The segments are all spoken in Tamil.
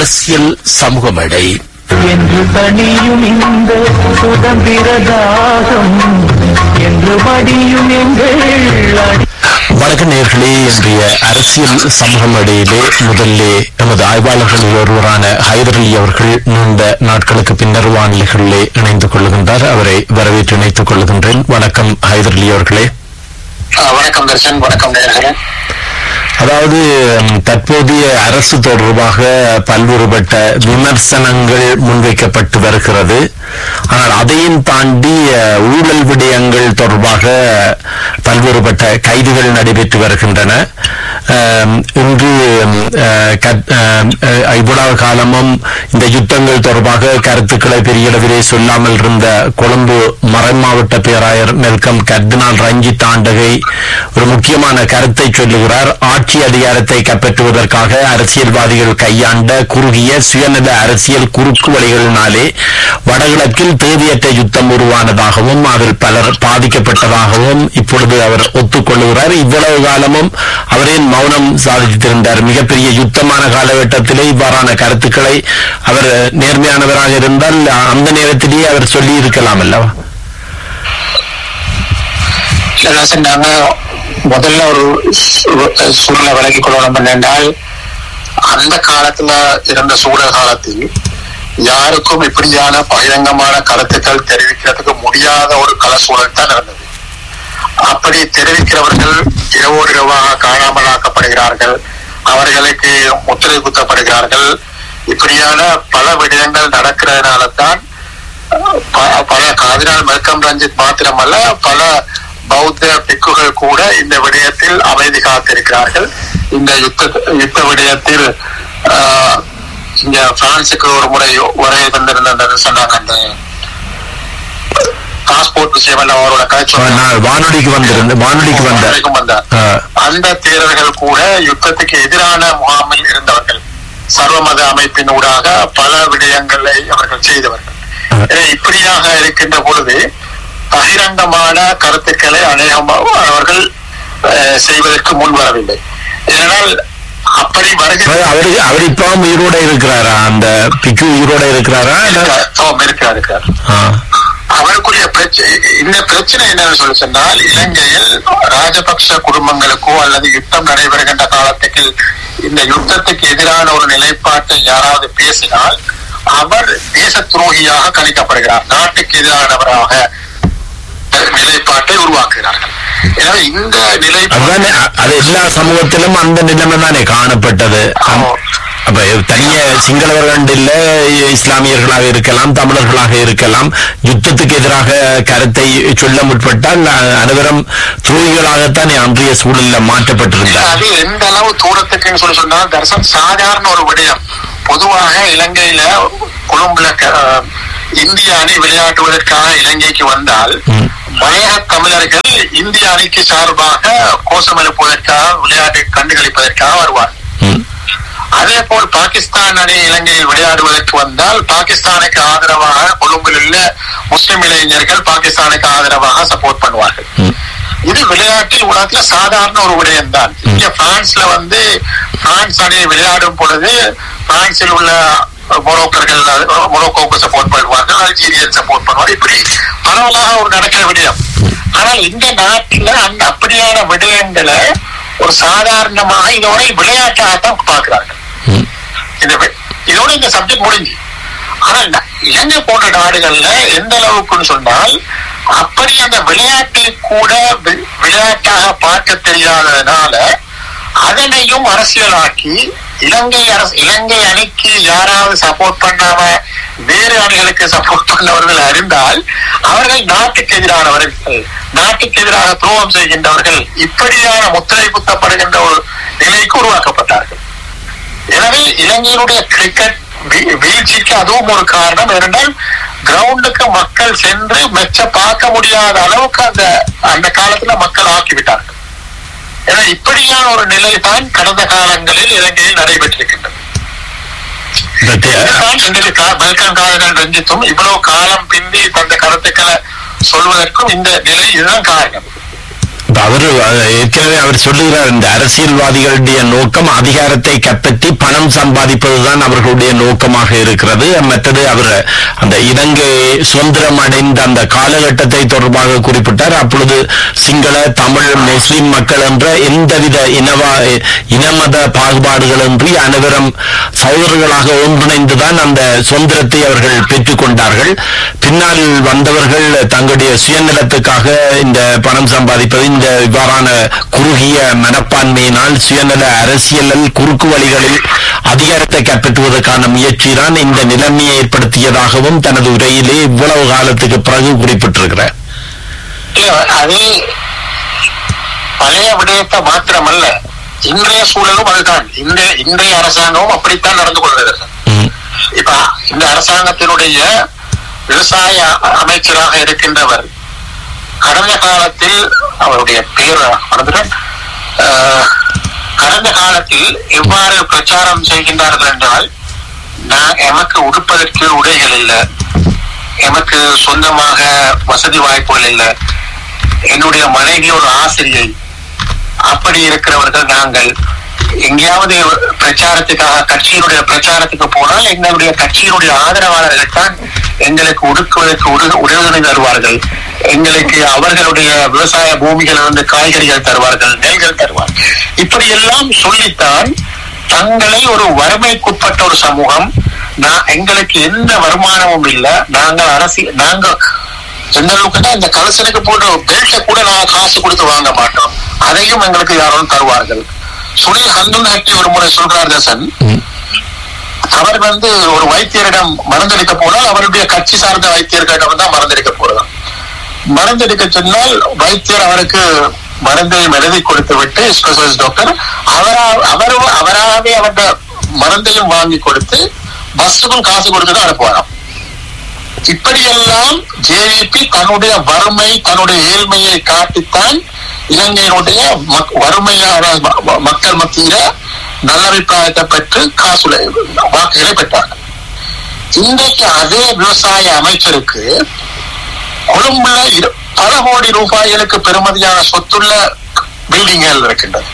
அரசியல் சமூகமடை என்று தனியும் இந்த சுதந்திர தாகம் என்று படியும் எங்கள் வணக்க நேயர்களே, இன்றைய அரசியல் சமூகம் இடையிலே முதல்ல எமது ஆய்வாளர்களில் ஒருவரான ஹைதர் அலி அவர்கள் நீண்ட நாட்களுக்கு பின்னர் வானிலைகளிலே இணைந்து கொள்ளுகின்றார். அவரை வரவேற்று இணைத்துக் கொள்ளுகின்றேன். வணக்கம் ஹைதர் அலி அவர்களே. வணக்கம் தர்ஷன். வணக்கம் நேயர்களே. அதாவது தற்போதைய அரசு தொடர்பாக பல்வேறுபட்ட விமர்சனங்கள் முன்வைக்கப்பட்டு வருகிறது. ஆனால் அதையும் தாண்டி ஊழல் விடயங்கள் தொடர்பாக பல்வேறுபட்ட கைதுகள் நடைபெற்று வருகின்றன. இன்று இவ்வளவு காலமும் இந்த யுத்தங்கள் தொடர்பாக கருத்துக்களை பெரிய அளவிலே சொல்லாமல் இருந்த கொழும்பு மறைமாவட்ட பேராயர் மெல்கம் கர்தினால் ரஞ்சித் ஆண்டகை ஒரு முக்கியமான கருத்தை சொல்லுகிறார். ஆட்சி அதிகாரத்தை கைப்பற்றுவதற்காக அரசியல்வாதிகள் கையாண்ட குறுகிய சுயநல அரசியல் குறுக்கு வழிகளினாலே வடகிழக்கில் தேவையற்ற யுத்தம் உருவானதாகவும் அதில் பலர் பாதிக்கப்பட்டதாகவும் இப்பொழுது அவர் ஒத்துக்கொள்ளுகிறார். இவ்வளவு காலமும் அவரே மௌனம் சாதித்திருந்தார். மிகப்பெரிய யுத்தமான காலகட்டத்திலே இவ்வாறான கருத்துக்களை அவர் நேர்மையானவராக இருந்தால் அந்த நேரத்திலேயே அவர் சொல்லி இருக்கலாம் அல்லவா? நாங்க முதல்ல ஒரு சூழலை விலகிக் கொள்ளணும் என்றால், அந்த காலத்துல இருந்த சூழல் காலத்தில் யாருக்கும் இப்படியான பகிரங்கமான கருத்துக்கள் தெரிவிக்கிறதுக்கு முடியாத ஒரு கள சூழல் தான் இருந்தது. அப்படி தெரிவிக்கிறவர்கள் இரவோடு இரவாக காணாமலாக்கப்படுகிறார்கள், அவர்களுக்கு முத்திரை குத்தப்படுகிறார்கள். இப்படியான பல விடயங்கள் நடக்கிறதுனால தான் பல கர்தினால் மெல்கம் ரஞ்சித் மாத்திரமல்ல, பல பௌத்த பிக்குகள் கூட இந்த விடயத்தில் அமைதி காத்திருக்கிறார்கள். இந்த யுத்த விடயத்தில் இங்க பிரான்சுக்கு ஒரு முறை உரை தந்திருந்தது சொன்னாங்க. அந்த பாஸ்போர்ட் விஷயம் அவரோட வானொலிக்கு வந்தார். அந்த தேரர்கள் கூட யுத்தத்துக்கு எதிரான முகாமில் இருந்தவர்கள், சர்வமத அமைப்பின் ஊடாக பல விடயங்களை அவர்கள் செய்தவர்கள். இப்படியாக இருக்கின்ற பொழுது பகிரங்கமான கருத்துக்களை அவர்கள் செய்வதற்கு முன் வரவில்லை. ஏனென்றால் அப்படி அவர் இப்ப உயிரோட இருக்கிறாரா? அந்த பிக்கு உயிரோட இருக்கிறாரா? இருக்கிறார். அவருக்குரிய இந்த பிரச்சனை என்னன்னு சொல்லி சொன்னால், இலங்கையில் ராஜபக்ஷ குடும்பங்களுக்கோ அல்லது யுத்தம் நடைபெறுகின்ற காலத்துக்கு இந்த யுத்தத்துக்கு எதிரான ஒரு நிலைப்பாட்டை யாராவது பேசினால் அவர் தேச துரோகியாக கணிக்கப்படுகிறார், நாட்டுக்கு எதிரானவராக நிலைப்பாட்டை உருவாக்குகிறார்கள். எனவே இந்த நிலைப்பாடு அது எல்லா சமூகத்திலும் அந்த நிலைமை தானே காணப்பட்டது. அப்ப தனிய சிங்களவர்கள் இல்ல, இஸ்லாமியர்களாக இருக்கலாம், தமிழர்களாக இருக்கலாம், யுத்தத்துக்கு எதிராக கருத்தை சொல்ல முற்பட்டால் அனைவரும் துரோகிகளாகத்தான் அன்றைய சூழல்ல மாற்றப்பட்டிருந்தார். அது எந்த அளவு தூரத்துக்குன்னு சொல்லி சொன்னால் தர்சன், சாதாரண ஒரு விடயம். பொதுவாக இலங்கையில கொழும்புல இந்திய அணி விளையாட்டுவதற்காக இலங்கைக்கு வந்தால் மலையக தமிழர்கள் இந்திய அணிக்கு சார்பாக கோஷம் எழுப்புவதற்காக, விளையாட்டை கண்டுகளிப்பதற்காக வருவார். அதே போல் பாகிஸ்தான் அணி இலங்கையில் விளையாடுவதற்கு வந்தால் பாகிஸ்தானுக்கு ஆதரவாக கொழும்பில் உள்ள முஸ்லிம் இளைஞர்கள் பாகிஸ்தானுக்கு ஆதரவாக சப்போர்ட் பண்ணுவார்கள். இது விளையாட்டில் உலகத்துல சாதாரண ஒரு விடயம் தான். இங்க பிரான்ஸ்ல பிரான்ஸ் அணி விளையாடும் பொழுது பிரான்சில் உள்ள மொரோக்கோவுக்கு சப்போர்ட் பண்ணுவார்கள், அல்ஜீரியன் சப்போர்ட் பண்ணுவார்கள். இப்படி பரவலாக ஒரு நடக்கிற விடயம். ஆனால் இந்த நாட்டில் அந்த அப்படியான விடயங்களை ஒரு சாதாரணமாக இதோட விளையாட்டாகத்தான் பார்க்கிறார்கள். இதோட இந்த சப்ஜெக்ட் முடிஞ்சு. ஆனால் இலங்கை போன்ற நாடுகள்ல எந்த அளவுக்குன்னு சொன்னால், அப்படி அந்த விளையாட்டை கூட விளையாட்டாக பார்க்க தெரியாததுனால அதனையும் அரசியலாக்கி இலங்கை அணிக்கு யாராவது சப்போர்ட் பண்ணாம வேறு அணிகளுக்கு சப்போர்ட் பண்ணவர்கள் அறிந்தால் அவர்கள் நாட்டுக்கு எதிரானவர்கள், நாட்டுக்கு எதிராக துரோகம் செய்கின்றவர்கள், இப்படியான முத்திரை குத்தப்படுகின்ற ஒரு நிலைக்கு உருவாக்கப்பட்டார்கள். எனவே இலங்கையினுடைய கிரிக்கெட் வீழ்ச்சிக்கு அதுவும் ஒரு காரணம். ஏனென்றால் கிரவுண்டுக்கு மக்கள் சென்று மெச்ச பார்க்க முடியாத அளவுக்கு அந்த காலத்துல மக்கள் ஆக்கிவிட்டார்கள். ஏன்னா இப்படியான ஒரு நிலை தான் கடந்த காலங்களில் இலங்கையில் நடைபெற்றிருக்கின்றது. மெல்கம் கர்தினால் ரஞ்சித்தும் இவ்வளவு காலம் பிந்தி தந்த கருத்துக்களை சொல்வதற்கும் இந்த நிலை இதுதான் காரணம். அவர் ஏற்கனவே அவர் சொல்லுகிறார், இந்த அரசியல்வாதிகளுடைய நோக்கம் அதிகாரத்தை கைப்பற்றி பணம் சம்பாதிப்பதுதான் அவர்களுடைய நோக்கமாக இருக்கிறது. மற்றது அவர் அந்த இலங்கை சுதந்திரம் அடைந்த அந்த காலகட்டத்தை தொடர்பாக குறிப்பிட்டார். அப்பொழுது சிங்கள, தமிழ், முஸ்லிம் மக்கள் என்ற எந்தவித இனமத பாகுபாடுகளின்றி அனைவரும் சகோதரர்களாக ஒன்றிணைந்துதான் அந்த சுதந்திரத்தை அவர்கள் பெற்றுக் கொண்டார்கள். பின்னால் வந்தவர்கள் தங்களுடைய சுயநலத்துக்காக இந்த பணம் சம்பாதிப்பது, இந்த இவ்வாறான குறுகிய மனப்பான்மையினால் சுயநல அரசியலில் குறுக்கு வழிகளில் அதிகாரத்தை கைப்பற்றுவதற்கான முயற்சி தான் இந்த நிலைமையை ஏற்படுத்தியதாகவும் தனது உரையிலே இவ்வளவு காலத்துக்கு பிறகு குறிப்பிட்டிருக்கிறார். அது பழைய விடயத்தை மாத்திரமல்ல, இன்றைய சூழலும் அதுதான். இன்றைய அரசாங்கமும் அப்படித்தான் நடந்து கொள்கிறது. இப்ப இந்த அரசாங்கத்தினுடைய விவசாய அமைச்சராக இருக்கின்றவர் கடந்த காலத்தில், அவருடைய பேர் கடந்த காலத்தில் எவ்வாறு பிரச்சாரம் செய்கின்றார்கள் என்றால், எமக்கு உடுப்பதற்கு உடைகள் இல்லை, எமக்கு சொந்தமாக வசதி வாய்ப்புகள் இல்லை, என்னுடைய மனைவி ஒரு ஆசிரியை, அப்படி இருக்கிறவர்கள் நாங்கள் எங்கேயாவது பிரச்சாரத்துக்காக கட்சியினுடைய பிரச்சாரத்துக்கு போனால் எங்களுடைய கட்சியினுடைய ஆதரவாளர்கள் தான் எங்களுக்கு உடுக்குவதற்கு உதவி தருவார்கள், எங்களுக்கு அவர்களுடைய விவசாய பூமிகளிலிருந்து காய்கறிகள் தருவார்கள், நெல்கள் தருவார்கள். இப்படி எல்லாம் சொல்லித்தான் தங்களை ஒரு வறுமைக்குட்பட்ட ஒரு சமூகம், எங்களுக்கு எந்த வருமானமும் இல்லை, நாங்க எந்த அளவுக்குன்னா இந்த கலசனுக்கு போன்ற பெல்ட்டை கூட நாங்க காசு கொடுத்து வாங்க மாட்டோம், அதையும் எங்களுக்கு யாரும் தருவார்கள். சுனில் ஹந்துன்ஹட்டி ஒரு முறை சொல்றார் தசன், அவர் ஒரு வைத்தியரிடம் மருந்தளிக்க போனால் அவருடைய கட்சி சார்ந்த வைத்தியர்களிடம் தான் மருந்தளிக்க போறதாம். மருந்தளிக்க சொன்னால் வைத்தியர் அவருக்கு மருந்தையும் எழுதி கொடுத்து விட்டு, ஸ்பெஷலிஸ்ட் டாக்டர் அவராகவே அவருடைய மருந்தையும் வாங்கி கொடுத்து பஸ்ஸுக்கும் காசு கொடுத்துதான் அனுப்புவாராம். இப்படியெல்லாம் ஜேவிபி தன்னுடைய வறுமை, தன்னுடைய ஏழ்மையை காட்டித்தான் இலங்கையினுடைய வறுமையான மக்கள் மத்தியில நல்லபிப்பிராயத்தை பெற்று வாக்குகளை பெற்றார்கள். இன்றைக்கு அதே விவசாய அமைச்சருக்கு கொழும்புல பல கோடி ரூபாய்களுக்கு பெறுமதியான சொத்துள்ள பில்டிங்கள் இருக்கின்றது.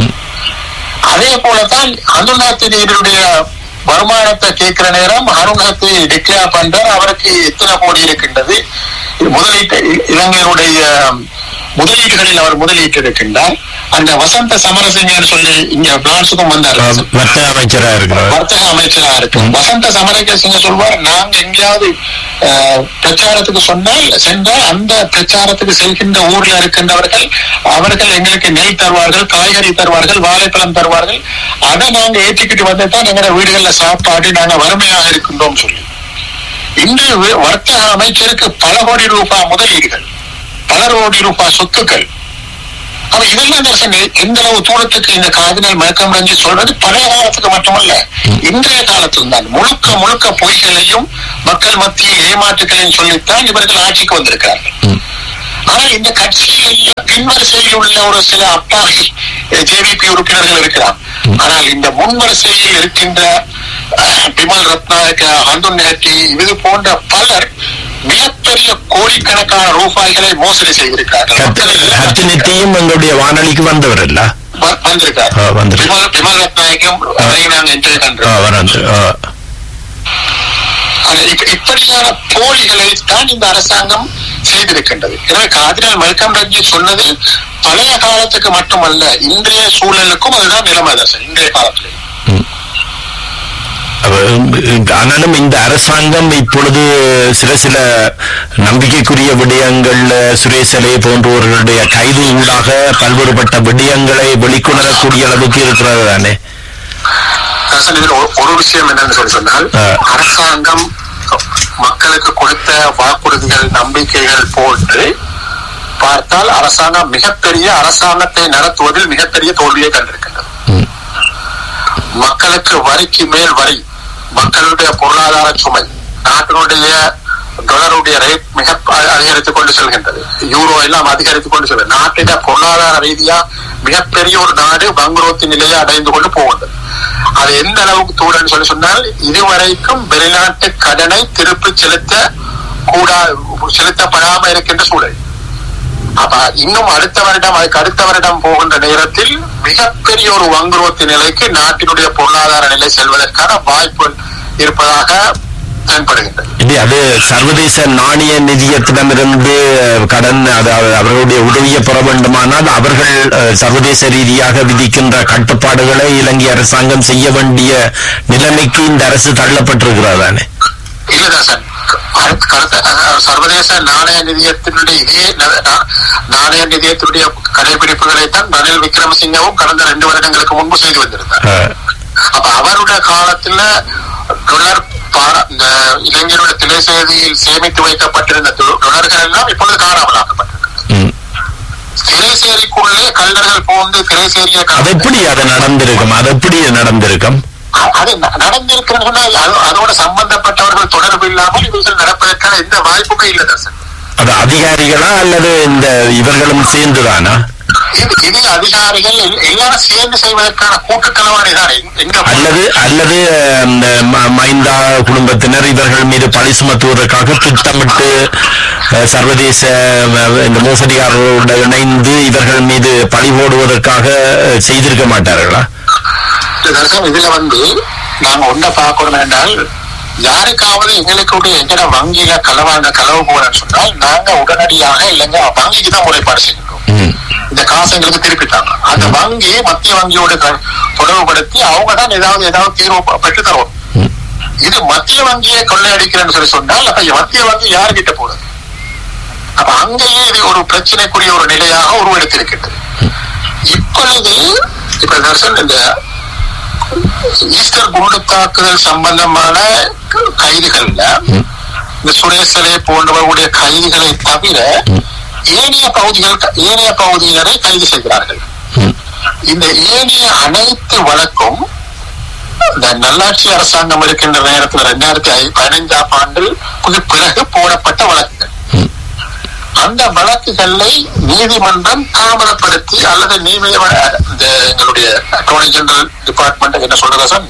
அதே போலதான் அருணாத்தினுடைய வருமானத்தை கேட்கிற நேரம் அருணாத்தி டிக்ளேர் பண்றார், அவருக்கு எத்தனை கோடி இருக்கின்றது, இலங்கையினுடைய முதலீடுகளில் அவர் முதலீட்டு இருக்கின்றார். அந்த வசந்த சமரசிங்கன்னு சொல்லி இங்க பிரான்ஸுக்கும் வந்தார், வர்த்தக அமைச்சரா இருக்கு. வசந்த சமரசிங்க சொல்வார், நாங்க எங்கேயாவது பிரச்சாரத்துக்கு சென்றால் அந்த பிரச்சாரத்துக்கு செல்கின்ற ஊர்ல இருக்கின்றவர்கள் அவர்கள் எங்களுக்கு நெல் தருவார்கள், காய்கறி தருவார்கள், வாழைப்பழம் தருவார்கள், அதை நாங்க ஏற்றிக்கிட்டு வந்துதான் எங்களோட வீடுகள்ல சாப்பாடு, நாங்க வறுமையாக இருக்கின்றோம் சொல்லி. இன்று வர்த்தக அமைச்சருக்கு பல கோடி ரூபாய் முதலீடுகள், பல கோடி ரூபாய் சொத்துக்கள். அவ இதெல்லாம் எந்த அளவு தூரத்துக்கு இந்த கார்டினல் மல்கம் ரஞ்சித் சொல்றது பழைய காலத்துக்கு மட்டுமல்ல, இன்றைய காலத்தில் தான் முழுக்க பொய்களையும் மக்கள் மத்தியில் ஏமாற்றுகளையும் சொல்லித்தான் இவர்கள் ஆட்சிக்கு வந்திருக்கிறார்கள். ஆனால் இந்த கட்சியில் பின்வரிசையில் உள்ள ஒரு சில அப்பாவி ஜேவிபி உறுப்பினர்கள் இருக்கிறார். ஆனால் இந்த முன்வரிசையில் இருக்கின்ற பிமல் ரத்நாயக்க, ஹந்துன்ஹட்டி, இது போன்ற பலர் மிகப்பெரிய கோடிக்கணக்கான ரூபாய்களை மோசடி செய்திருக்கிறார்கள். எங்களுடைய வானொலிக்கு வந்தவர் இல்ல வந்திருக்கார். பிமல் ரத்நாயக்கம் நாங்க என்ஜாய் பண்றோம். இப்படியான போலிகளை தான் இந்த அரசாங்கம் செய்திருக்கின்றது. எனவே கார்டினல் மல்கம் ரஞ்சித் சொன்னது பழைய காலத்துக்கு மட்டுமல்ல, இன்றைய சூழலுக்கும் அதுதான் நிலைமை. இன்றைய காலத்துல ஆனாலும் இந்த அரசாங்கம் இப்பொழுது சில நம்பிக்கைக்குரிய விடயங்கள்ல சுரேசலை போன்றவர்களுடைய கைது ஊடாக பல்வேறுபட்ட விடயங்களை வெளிக்கொணரக்கூடிய அளவுக்கு இருக்கிறது தானே. ஒரு விஷயம் என்னன்னு சொன்னால், அரசாங்கம் மக்களுக்கு கொடுத்த வாக்குறுதிகள், நம்பிக்கைகள் போன்று பார்த்தால் அரசாங்கம் மிகப்பெரிய அரசாங்கத்தை நடத்துவதில் மிகப்பெரிய தோல்வியை கண்டிருக்கின்றது. மக்களுக்கு வரிக்கு மேல் வரி, மக்களுடைய பொருளாதார சுமை, நாட்டினுடைய டாலருடைய ரேட் மிக அதிகரித்துக் கொண்டு செல்கின்றது, யூரோ எல்லாம் அதிகரித்துக் கொண்டு செல்கிறது. நாட்டின பொருளாதார ரீதியா மிகப்பெரிய ஒரு நாடு வங்குரோத்து நிலையை அடைந்து கொண்டு போகின்றது. அது எந்த அளவுக்கு தூரன்னு சொன்னால், இதுவரைக்கும் வெளிநாட்டு கடனை திருப்பி செலுத்தப்படாம இருக்கின்ற சூழல். அப்ப இன்னும் அடுத்த வருடம் அதுக்கு அடுத்த வருடம் போகின்ற நேரத்தில் மிகப்பெரிய ஒரு வங்குரோத்து நிலைக்கு நாட்டினுடைய பொருளாதார நிலை செல்வதற்கான வாய்ப்பு இருப்பதாக தென்படுகின்றது. அது சர்வதேச நாணய நிதியத்திடமிருந்து கடன் அவர்களுடைய உதவியை பெற வேண்டுமானால் அவர்கள் சர்வதேச ரீதியாக விதிக்கின்ற கட்டுப்பாடுகளை இலங்கை அரசாங்கம் செய்ய வேண்டிய நிலைமைக்கு இந்த அரசு தள்ளப்பட்டிருக்கிறதானே? இல்லதான் சார், சர்வதேச நாணய நிதியத்தினுடைய இதே நாணய நிதியத்தினுடைய கடைபிடிப்புகளை தான் ரணில் விக்ரமசிங்கவும் கடந்த 2 வருடங்களுக்கு முன்பு செய்து வந்திருந்தார். அப்ப அவருடைய காலத்துல டொலர் இந்த இளைஞருடைய திரைசேரியில் சேமித்து வைக்கப்பட்டிருந்த டொலர்கள் எல்லாம் இப்பொழுது காணாமலாக்கப்பட்டிருக்கிறது. திரைசேரிக்குள்ளே கல்லர்கள் போந்து திரைசேரியை நடந்திருக்கும் அது நடந்திருக்கிறதுனா அதோட சம்பந்தப்பட்டவர்கள் தொடர்பு இல்லாமல் இவர்கள் நடப்பதற்கான எந்த வாய்ப்புமே இல்லை சார். அது அதிகாரிகளா அல்லது இந்த இவர்களும் சேர்ந்துதானா? இது அதிகாரிகள் எல்லாரும் சேர்ந்து செய்வதற்கான கூட்டுக்களவாணிதான் அல்லது மைந்தா குடும்பத்தினர் இவர்கள் மீது பழி சுமத்துவதற்காக திட்டமிட்டு சர்வதேச இந்த மோசடியாளர்களோடு இணைந்து இவர்கள் மீது பழி போடுவதற்காக செய்திருக்க மாட்டார்களா? இதுல நாங்க ஒன்ன பார்க்கணும் என்றால், யாருக்காவது எங்கட வங்கியில களவு போறேன்னு சொன்னால் நாங்க உடனடியாக இல்லைங்க வங்கிக்கு தான் முறைப்பாடு செய்யணும். இந்த காசு எங்களுக்கு திருப்பிட்டாங்க, அந்த வங்கி மத்திய வங்கியோட தொடர்புபடுத்தி அவங்க தான் ஏதாவது தீர்வு பெற்று தருவோம். இது மத்திய வங்கியை கொள்ளையடிக்கிறேன்னு சொல்லி சொன்னால் அப்ப மத்திய வங்கி யாருகிட்ட போறது? அப்ப அங்கேயே இது ஒரு பிரச்சனைக்குரிய ஒரு நிலையாக உருவெடுத்திருக்கின்றது. இப்பொழுது இந்த ஈஸ்டர் குண்டு தாக்குதல் சம்பந்தமான கைதுகள்ல இந்த சுரேசலை போன்றவர்களுடைய கைதுகளை தவிர ஏனைய பகுதியினரை கைது செய்கிறார்கள். இந்த ஏனைய அனைத்து வழக்கும் இந்த நல்லாட்சி அரசாங்கம் இருக்கின்ற நேரத்தில் 2015ஆம் ஆண்டில் பிறகு போடப்பட்ட வழக்குகள். அந்த வழக்குகளை நீதிமன்றம் தாமதப்படுத்தி அல்லது எங்களுடைய அட்டோர்னி ஜெனரல் டிபார்ட்மெண்ட் என்ன சொல்றதா சார்,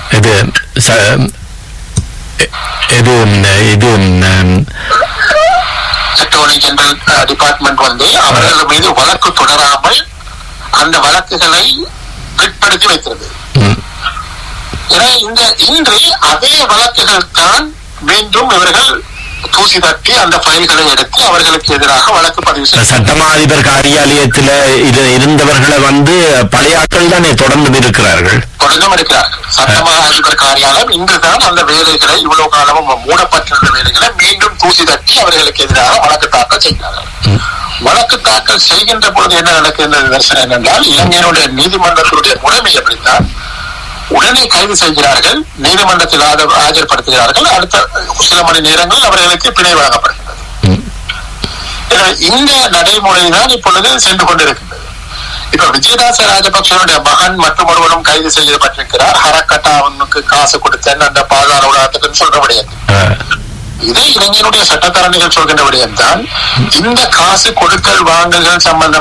அட்டோர்னி ஜெனரல் டிபார்ட்மெண்ட் அவர்கள் மீது வழக்கு தொடராமல் அந்த வழக்குகளை பிற்படுத்தி வைக்கிறது. ஏன்னா இன்று அதே வழக்குகள் தான் மீண்டும் இவர்கள் தூசி தட்டி அந்த ஃபைல்களை எடுத்து அவர்களுக்கு எதிராக வழக்கு பதிவு செய்ய சட்டமா அதிபர் காரியாலயத்தில் இருந்தவர்களை பழையாக்கள் தானே தொடர்ந்து இருக்கிறார்கள். சட்டமா அதிபர் காரியாலயம் இன்றுதான் அந்த வேலைகளை இவ்வளவு காலமும் மூடப்பட்டிருந்த வேலைகளை மீண்டும் தூசி தட்டி அவர்களுக்கு எதிராக வழக்கு தாக்கல் செய்கிறார்கள். வழக்கு தாக்கல் செய்கின்ற பொழுது என்ன நடக்கின்றது தரிசனம் என்னென்றால், இளைஞருடைய நீதிமன்றத்தினுடைய முறைமை எப்படித்தான் உடனே கைது செய்கிறார்கள், நீதிமன்றத்தில் ஆஜர்படுத்துகிறார்கள், அடுத்த சில மணி நேரங்களில் அவர்களுக்கு பிணை வழங்கப்படுகின்றது. இந்த நடைமுறைதான் இப்பொழுது சென்று கொண்டிருக்கின்றது. இப்ப விஜயதாச ராஜபக்சனுடைய மகன் மற்றும் ஒருவரும் கைது செய்யப்பட்டிருக்கிறார். ஹரக்கட்டா அவனுக்கு காசு கொடுத்தேன் அந்த பாதாள உலகத்துக்கு சொல்ற விடயம். இதே இளைஞனுடைய சட்டத்தரணிகள் சொல்கின்ற விடயம் தான், இந்த காசு கொடுக்கல் வாங்கல்கள் சம்பந்தம்